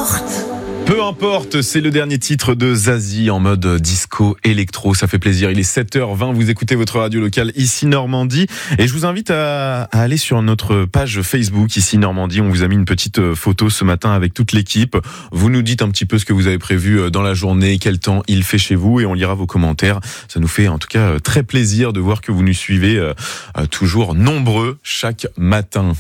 Peu importe, c'est le dernier titre de Zazie en mode disco électro, ça fait plaisir. Il est 7h20, vous écoutez votre radio locale Ici Normandie et je vous invite à aller sur notre page Facebook Ici Normandie. On vous a mis une petite photo ce matin avec toute l'équipe. Vous nous dites un petit peu ce que vous avez prévu dans la journée, quel temps il fait chez vous et on lira vos commentaires. Ça nous fait en tout cas très plaisir de voir que vous nous suivez toujours nombreux chaque matin.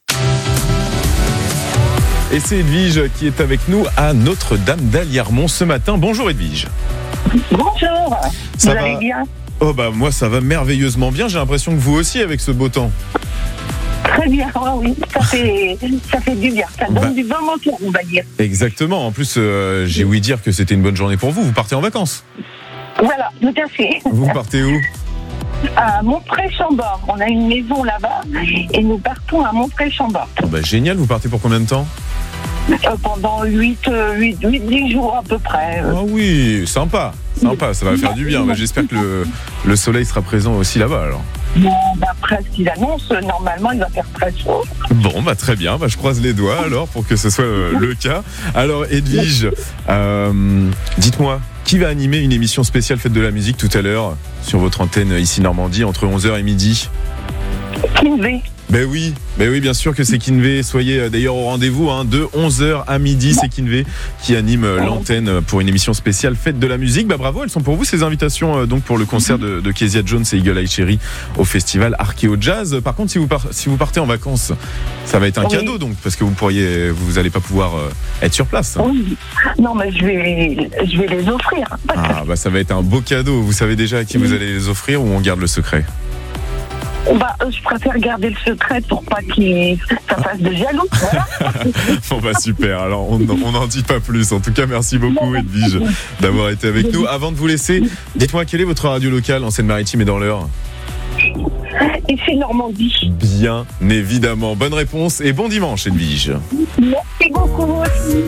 Et c'est Edwige qui est avec nous à Notre-Dame d'Aliermont ce matin. Bonjour Edwige. Bonjour, vous allez bien ? Oh bah moi ça va merveilleusement bien, j'ai l'impression que vous aussi avec ce beau temps. Très bien, oui, ça fait du bien, ça donne du bon menton, on va dire. Exactement, en plus j'ai ouï dire que c'était une bonne journée pour vous, vous partez en vacances. Voilà, tout à fait. Vous partez où ? À Montreuil-Chambord, on a une maison là-bas et nous partons à Montreuil-Chambord. Oh bah génial, vous partez pour combien de temps ? Pendant 8-10 jours à peu près. Ah oui, sympa, ça va faire du bien. Bah, j'espère que le soleil sera présent aussi là-bas alors. Bon, d'après ce qu'il annonce, normalement il va faire très chaud. Bon, bah très bien, je croise les doigts alors pour que ce soit le cas. Alors Edwige, dites-moi, qui va animer une émission spéciale Fête de la musique tout à l'heure sur votre antenne Ici Normandie entre 11h et midi ? Kinvé. Ben oui, bien sûr que c'est Kinvé. Soyez d'ailleurs au rendez-vous de 11h à midi. C'est Kinvé qui anime l'antenne pour une émission spéciale Fête de la musique. Bravo, elles sont pour vous ces invitations donc pour le concert de Kezia Jones et Eagle Eye Cherry au festival Archeo Jazz. Par contre, si vous partez en vacances, ça va être un cadeau donc parce que vous allez pas pouvoir être sur place. Oui. Non, mais je vais les offrir. Ah ça va être un beau cadeau. Vous savez déjà à qui vous allez les offrir ou on garde le secret ? Je préfère garder le secret pour pas qu'il ça fasse de jaloux. Voilà. Bon super, alors on n'en dit pas plus. En tout cas, merci beaucoup Edwige d'avoir été avec nous. Avant de vous laisser, dites-moi quelle est votre radio locale en Seine-Maritime et dans l'Eure ? Ici Normandie. Bien évidemment, bonne réponse et bon dimanche Edwige. Merci beaucoup vous aussi.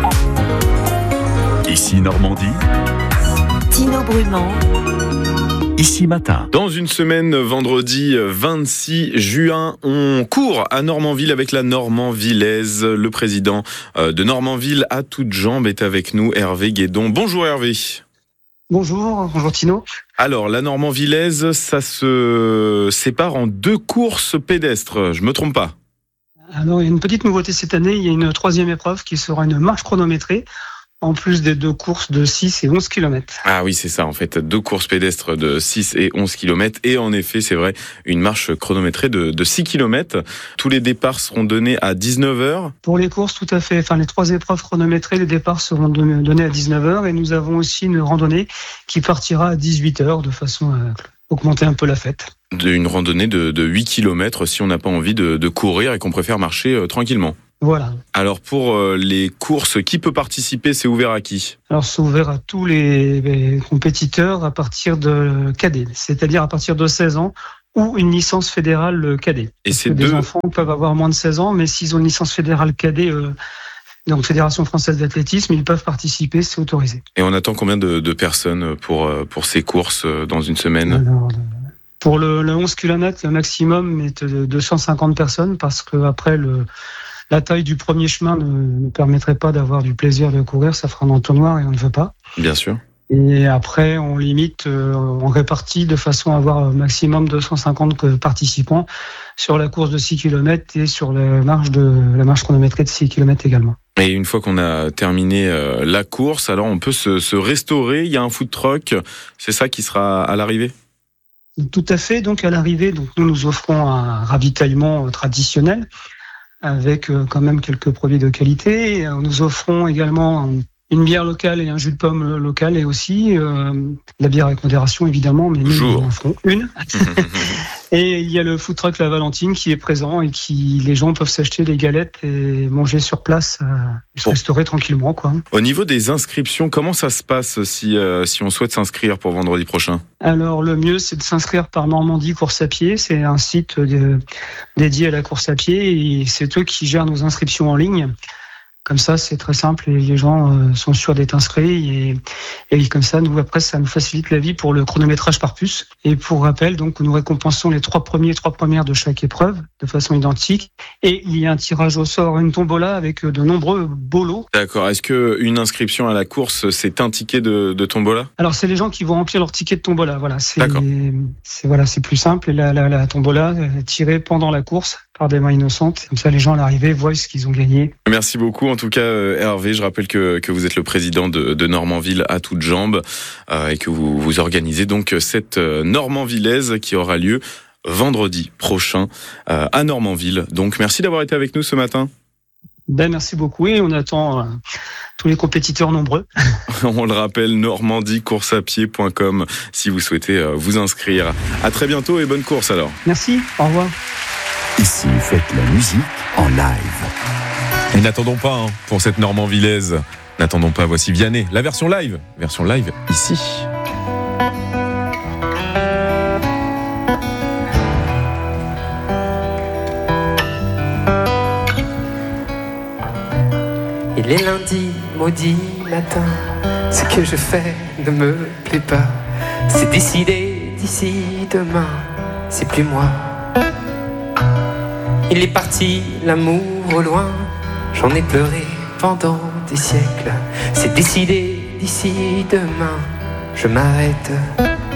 Ici Normandie. Tino Brumand. Ici Matin. Dans une semaine, vendredi 26 juin, on court à Normanville avec la Normandvillaise. Le président de Normanville à toutes jambes est avec nous, Hervé Guédon. Bonjour Hervé. Bonjour Tino. Alors, la Normandvillaise, ça se sépare en 2 courses pédestres, je me trompe pas ? Alors, il y a une petite nouveauté cette année, il y a une 3e épreuve qui sera une marche chronométrée. En plus des 2 courses de 6 et 11 km. Ah oui, c'est ça, en fait. 2 courses pédestres de 6 et 11 km. Et en effet, c'est vrai, une marche chronométrée de 6 km. Tous les départs seront donnés à 19h. Pour les courses, tout à fait. Enfin, les 3 épreuves chronométrées, les départs seront donnés à 19h. Et nous avons aussi une randonnée qui partira à 18h de façon à augmenter un peu la fête. Une randonnée de 8 km si on n'a pas envie de courir et qu'on préfère marcher tranquillement. Voilà. Alors pour les courses, qui peut participer ? C'est ouvert à qui ? Alors c'est ouvert à tous les compétiteurs à partir de cadet, c'est-à-dire à partir de 16 ans ou une licence fédérale cadet. Et c'est des enfants peuvent avoir moins de 16 ans, mais s'ils ont une licence fédérale cadet, donc Fédération Française d'Athlétisme, ils peuvent participer, c'est autorisé. Et on attend combien de personnes pour ces courses dans une semaine ? Alors, pour le 11 km, le maximum est de 250 personnes parce que après la taille du premier chemin ne permettrait pas d'avoir du plaisir de courir, ça fera un entonnoir et on ne veut pas. Bien sûr. Et après, on limite, on répartit de façon à avoir un maximum 250 participants sur la course de 6 km et sur la marche chronométrée de 6 km également. Et une fois qu'on a terminé la course, alors on peut se restaurer, il y a un food truck, c'est ça qui sera à l'arrivée ? Tout à fait, donc à l'arrivée, nous offrons un ravitaillement traditionnel, avec quand même quelques produits de qualité. Nous offrons également une bière locale et un jus de pomme local et aussi la bière avec modération évidemment, mais nous en ferons une. Et il y a le food truck La Valentine qui est présent et les gens peuvent s'acheter des galettes et manger sur place, se restaurer tranquillement quoi. Au niveau des inscriptions, comment ça se passe si on souhaite s'inscrire pour vendredi prochain ? Alors le mieux c'est de s'inscrire par Normandie Course à Pied, c'est un site dédié à la course à pied et c'est eux qui gèrent nos inscriptions en ligne. Comme ça, c'est très simple et les gens sont sûrs d'être inscrits et comme ça, nous après, ça nous facilite la vie pour le chronométrage par puce. Et pour rappel, donc, nous récompensons les trois premières de chaque épreuve de façon identique. Et il y a un tirage au sort, une tombola avec de nombreux beaux lots. D'accord. Est-ce que une inscription à la course, c'est un ticket de tombola ? Alors, c'est les gens qui vont remplir leur ticket de tombola. Voilà, D'accord. C'est plus simple. Et la tombola est tirée pendant la course par des mains innocentes. Comme ça, les gens à l'arrivée voient ce qu'ils ont gagné. Merci beaucoup. En tout cas, Hervé, je rappelle que vous êtes le président de Normandville à toutes jambes et que vous organisez donc cette Normandvillaise qui aura lieu vendredi prochain à Normandville. Donc, merci d'avoir été avec nous ce matin. Merci beaucoup et on attend tous les compétiteurs nombreux. On le rappelle, normandiecourseapied.com si vous souhaitez vous inscrire. À très bientôt et bonne course alors. Merci, au revoir. Ici, faites la musique en live. Et n'attendons pas pour cette Normandvillaise. N'attendons pas, voici Vianney, la version live. Version live ici. Il est lundi, maudit matin. Ce que je fais ne me plaît pas. C'est décidé d'ici demain. C'est plus moi. Il est parti, l'amour au loin. J'en ai pleuré pendant des siècles. C'est décidé d'ici demain. Je m'arrête.